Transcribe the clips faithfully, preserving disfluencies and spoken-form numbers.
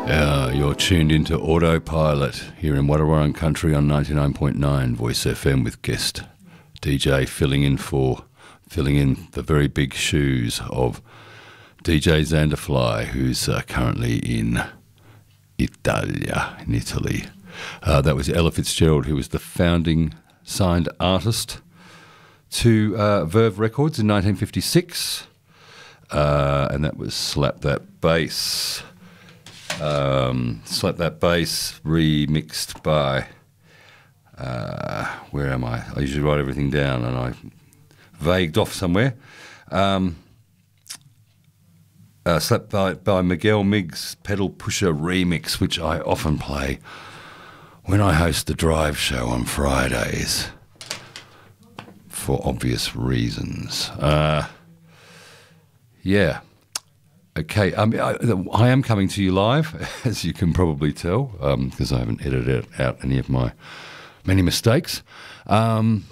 Uh, you're tuned into Autopilot here in Wadawurrung Country on ninety-nine point nine Voice F M with guest D J filling in for filling in the very big shoes of D J Xanderfly, who's uh, currently in Italia, in Italy. Uh, that was Ella Fitzgerald, who was the founding signed artist to uh, Verve Records in nineteen fifty-six, uh, and that was Slap That Bass. Um, Slap That Bass remixed by, uh, where am I? I usually write everything down and I vagued off somewhere. Um, uh, slapped by, by Miguel Miggs Pedal Pusher remix, which I often play when I host the drive show on Fridays for obvious reasons. Uh, yeah. Okay, um, I, I am coming to you live, as you can probably tell, because um, I haven't edited out any of my many mistakes. Um,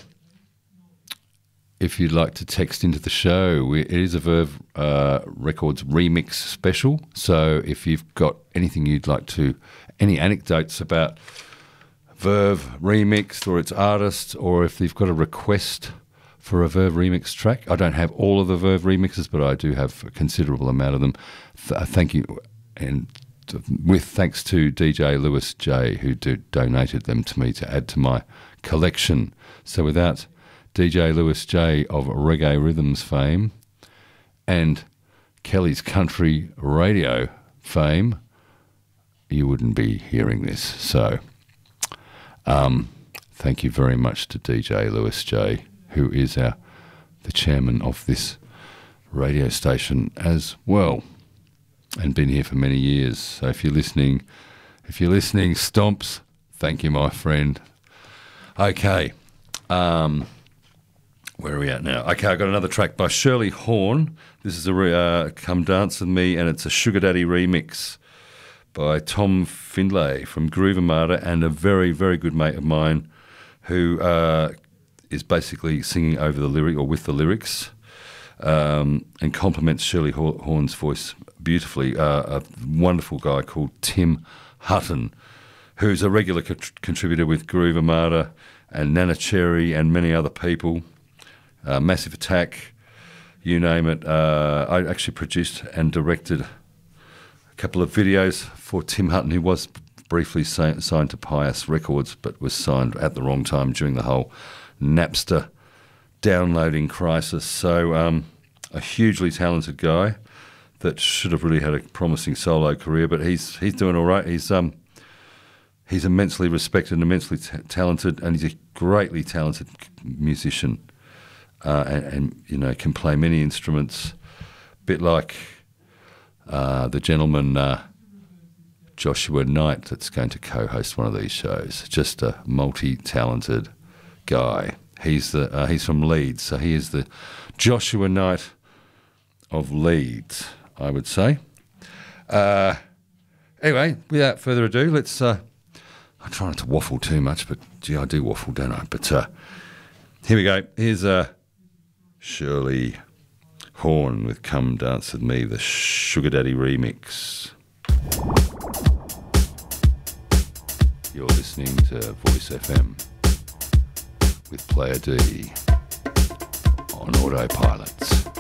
if you'd like to text into the show, we, it is a Verve uh, Records remix special. So if you've got anything you'd like to, any anecdotes about Verve remixed or its artists, or if you've got a request for a Verve remix track. I don't have all of the Verve remixes, but I do have a considerable amount of them. Th- thank you, and with thanks to D J Lewis J, who do, donated them to me to add to my collection. So without D J Lewis J of Reggae Rhythms fame and Kelly's Country Radio fame, you wouldn't be hearing this. So um, thank you very much to D J Lewis J, who is our the chairman of this radio station as well, and been here for many years. So if you're listening, if you're listening, Stomps, thank you, my friend. Okay, um, where are we at now? Okay, I got another track by Shirley Horn. This is a re- uh, Come Dance With Me, and it's a Sugar Daddy remix by Tom Findlay from Groove Armada, and a very, very good mate of mine who uh, is basically singing over the lyric or with the lyrics, um, and complements Shirley Horn's voice beautifully. Uh, a wonderful guy called Tim Hutton, who's a regular co- contributor with Groove Armada and Nana Cherry and many other people. Uh, Massive Attack, you name it. Uh, I actually produced and directed a couple of videos for Tim Hutton, who was briefly sa- signed to Pius Records, but was signed at the wrong time during the whole Napster downloading crisis. So um, a hugely talented guy that should have really had a promising solo career, but he's he's doing all right. He's um he's immensely respected and immensely t- talented, and he's a greatly talented musician, uh, and, and you know can play many instruments, a bit like uh, the gentleman uh, Joshua Knight that's going to co-host one of these shows. Just a multi-talented guy. He's the uh, he's from Leeds, so he is the Joshua Knight of Leeds, I would say. Uh, anyway, without further ado, let's. Uh, I try not to waffle too much, but gee, I do waffle, don't I? But uh, here we go. Here's uh, Shirley Horn with "Come Dance With Me," the Sugar Daddy remix. You're listening to Voice F M with Player D on Autopilot.